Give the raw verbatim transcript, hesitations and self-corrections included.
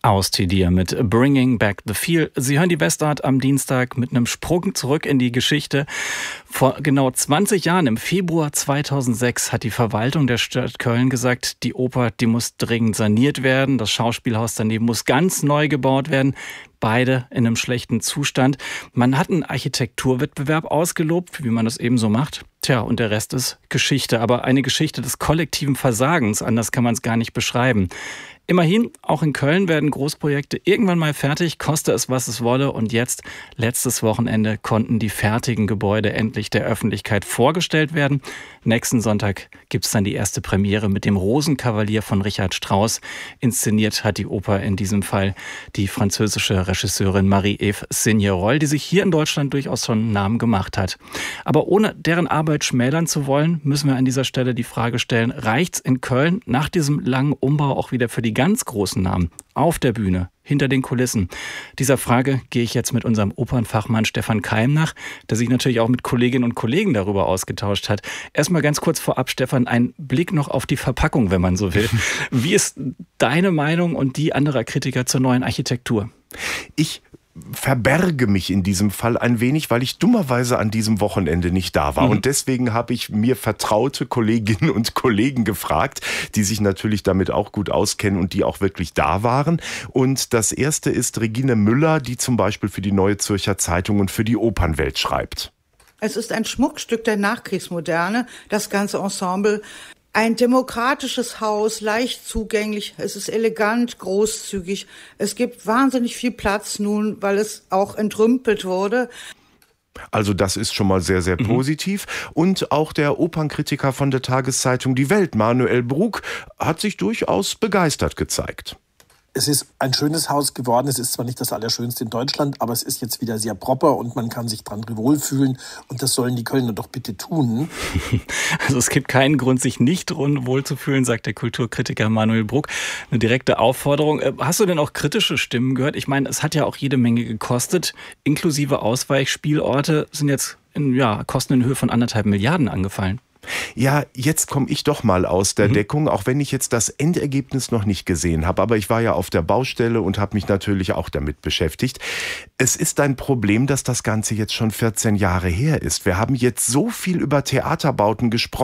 Austidia mit Bringing Back the Feel. Sie hören die Bestart am Dienstag mit einem Sprung zurück in die Geschichte. Vor genau zwanzig Jahren, im Februar zweitausendsechs, hat die Verwaltung der Stadt Köln gesagt, die Oper, die muss dringend saniert werden. Das Schauspielhaus daneben muss ganz neu gebaut werden. Beide in einem schlechten Zustand. Man hat einen Architekturwettbewerb ausgelobt, wie man das eben so macht. Tja, und der Rest ist Geschichte. Aber eine Geschichte des kollektiven Versagens. Anders kann man es gar nicht beschreiben. Immerhin, auch in Köln werden Großprojekte irgendwann mal fertig, koste es, was es wolle. Und jetzt, letztes Wochenende, konnten die fertigen Gebäude endlich der Öffentlichkeit vorgestellt werden. Nächsten Sonntag gibt es dann die erste Premiere mit dem Rosenkavalier von Richard Strauss. Inszeniert hat die Oper in diesem Fall die französische Regisseurin Marie-Eve Signerol, die sich hier in Deutschland durchaus schon einen Namen gemacht hat. Aber ohne deren Arbeit schmälern zu wollen, müssen wir an dieser Stelle die Frage stellen, reicht's in Köln nach diesem langen Umbau auch wieder für die ganz großen Namen auf der Bühne, hinter den Kulissen? Dieser Frage gehe ich jetzt mit unserem Opernfachmann Stefan Keim nach, der sich natürlich auch mit Kolleginnen und Kollegen darüber ausgetauscht hat. Erstmal ganz kurz vorab, Stefan, ein Blick noch auf die Verpackung, wenn man so will. Wie ist deine Meinung und die anderer Kritiker zur neuen Architektur? Ich verberge mich in diesem Fall ein wenig, weil ich dummerweise an diesem Wochenende nicht da war. Mhm. Und deswegen habe ich mir vertraute Kolleginnen und Kollegen gefragt, die sich natürlich damit auch gut auskennen und die auch wirklich da waren. Und das erste ist Regine Müller, die zum Beispiel für die Neue Zürcher Zeitung und für die Opernwelt schreibt. Es ist ein Schmuckstück der Nachkriegsmoderne, das ganze Ensemble. Ein demokratisches Haus, leicht zugänglich, es ist elegant, großzügig. Es gibt wahnsinnig viel Platz nun, weil es auch entrümpelt wurde. Also das ist schon mal sehr, sehr mhm. positiv. Und auch der Opernkritiker von der Tageszeitung Die Welt, Manuel Brug, hat sich durchaus begeistert gezeigt. Es ist ein schönes Haus geworden. Es ist zwar nicht das Allerschönste in Deutschland, aber es ist jetzt wieder sehr proper und man kann sich dran wohlfühlen. Und das sollen die Kölner doch bitte tun. Also es gibt keinen Grund, sich nicht wohlzufühlen, sagt der Kulturkritiker Manuel Brug. Eine direkte Aufforderung. Hast du denn auch kritische Stimmen gehört? Ich meine, es hat ja auch jede Menge gekostet. Inklusive Ausweichspielorte sind jetzt in ja, Kosten in Höhe von anderthalb Milliarden angefallen. Ja, jetzt komme ich doch mal aus der mhm. Deckung, auch wenn ich jetzt das Endergebnis noch nicht gesehen habe. Aber ich war ja auf der Baustelle und habe mich natürlich auch damit beschäftigt. Es ist ein Problem, dass das Ganze jetzt schon vierzehn Jahre her ist. Wir haben jetzt so viel über Theaterbauten gesprochen.